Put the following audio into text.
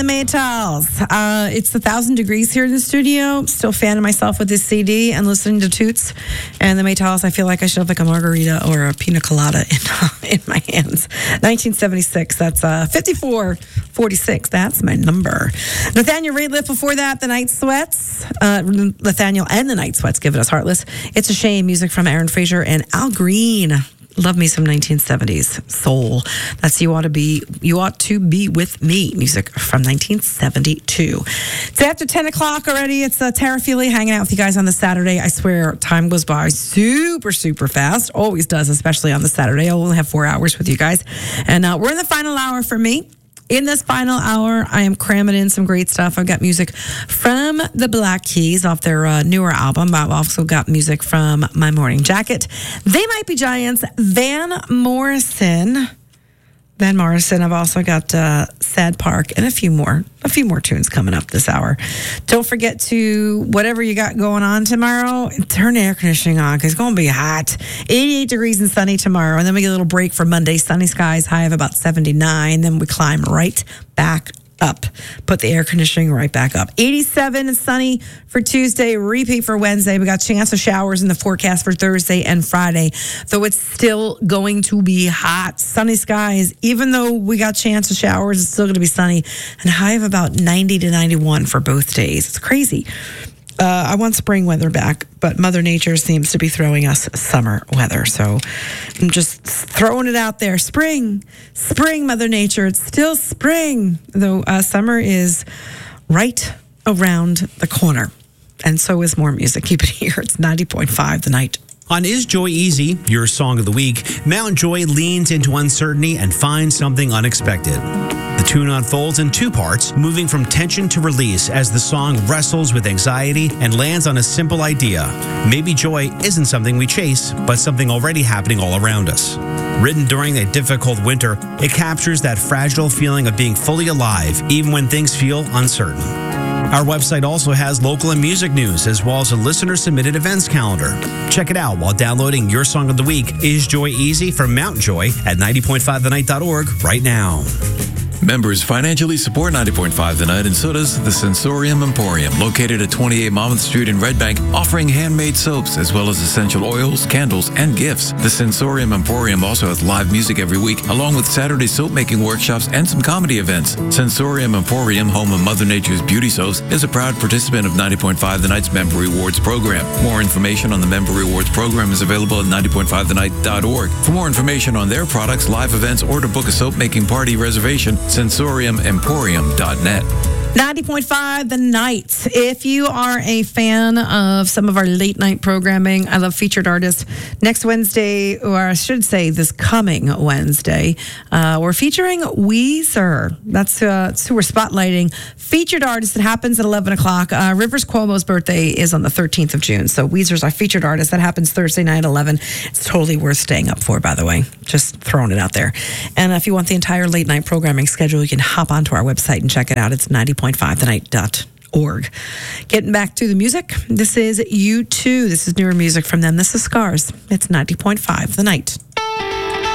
Maytals. It's 1,000 degrees here in the studio. Still fanning myself with this CD and listening to Toots and the Maytals. I feel like I should have like a margarita or a pina colada in my hands. 1976. That's 5446. That's my number. Nathaniel Rateliff before that. The Night Sweats. Nathaniel and the Night Sweats giving us Heartless. It's a Shame. Music from Aaron Fraser and Al Green. Love me some 1970s soul. That's You Ought to Be With Me, music from 1972. It's after 10 o'clock already. It's Tara Feely hanging out with you guys on the Saturday. I swear time goes by super, super fast. Always does, especially on the Saturday. I'll only have 4 hours with you guys. And we're in the final hour for me. In this final hour, I am cramming in some great stuff. I've got music from the Black Keys off their newer album. I've also got music from My Morning Jacket. They Might Be Giants. Van Morrison. I've also got Sad Park and a few more tunes coming up this hour. Don't forget to, whatever you got going on tomorrow, turn the air conditioning on because it's going to be hot. 88 degrees and sunny tomorrow. And then we get a little break for Monday. Sunny skies, high of about 79. Then we climb right back up. Put the air conditioning right back up. 87 and sunny for Tuesday, repeat for Wednesday. We got chance of showers in the forecast for Thursday and Friday, though it's still going to be hot. Sunny skies, even though we got chance of showers, it's still going to be sunny and high of about 90 to 91 for both days. It's crazy. I want spring weather back, but Mother Nature seems to be throwing us summer weather. So I'm just throwing it out there. Spring, Mother Nature. It's still spring, though summer is right around the corner. And so is more music. Keep it here. It's 90.5 The Night. On Is Joy Easy, your song of the week, Mount Joy leans into uncertainty and finds something unexpected. The tune unfolds in two parts, moving from tension to release as the song wrestles with anxiety and lands on a simple idea. Maybe joy isn't something we chase, but something already happening all around us. Written during a difficult winter, it captures that fragile feeling of being fully alive, even when things feel uncertain. Our website also has local and music news, as well as a listener-submitted events calendar. Check it out while downloading your song of the week, Is Joy Easy from Mount Joy at 90.5thenight.org right now. Members financially support 90.5 The Night, and so does the Sensorium Emporium, located at 28 Monmouth Street in Red Bank, offering handmade soaps as well as essential oils, candles, and gifts. The Sensorium Emporium also has live music every week, along with Saturday soap-making workshops and some comedy events. Sensorium Emporium, home of Mother Nature's beauty soaps, is a proud participant of 90.5 The Night's Member Rewards program. More information on the Member Rewards program is available at 90.5thenight.org. For more information on their products, live events, or to book a soap-making party reservation, sensoriumemporium.net. 90.5 The Night. If you are a fan of some of our late night programming, I love featured artists. Next Wednesday, or I should say this coming Wednesday, we're featuring Weezer. That's who we're spotlighting. Featured artist. It happens at 11 o'clock. Rivers Cuomo's birthday is on the 13th of June. So Weezer's our featured artist. That happens Thursday night at 11. It's totally worth staying up for, by the way. Just throwing it out there. And if you want the entire late night programming schedule, you can hop onto our website and check it out. It's 90.5thenight.org. Getting back to the music, this is U2. This is newer music from them. This is Scars. It's 90.5 The Night.